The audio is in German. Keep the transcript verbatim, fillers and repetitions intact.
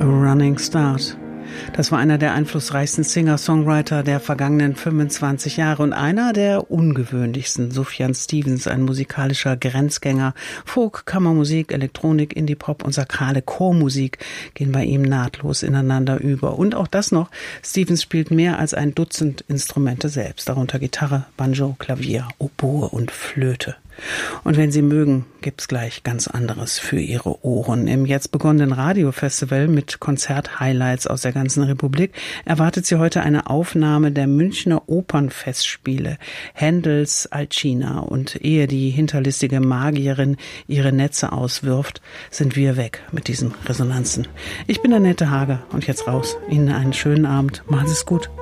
Running Start. Das war einer der einflussreichsten Singer-Songwriter der vergangenen fünfundzwanzig Jahre und einer der ungewöhnlichsten. Sufjan Stevens, ein musikalischer Grenzgänger. Folk, Kammermusik, Elektronik, Indie-Pop und sakrale Chormusik gehen bei ihm nahtlos ineinander über. Und auch das noch, Stevens spielt mehr als ein Dutzend Instrumente selbst, darunter Gitarre, Banjo, Klavier, Oboe und Flöte. Und wenn Sie mögen, gibt's gleich ganz anderes für Ihre Ohren. Im jetzt begonnenen Radiofestival mit Konzert-Highlights aus der ganzen Republik erwartet Sie heute eine Aufnahme der Münchner Opernfestspiele, Händels Alcina. Und ehe die hinterlistige Magierin ihre Netze auswirft, sind wir weg mit diesen Resonanzen. Ich bin Annette Hager und jetzt raus. Ihnen einen schönen Abend. Machen Sie es gut.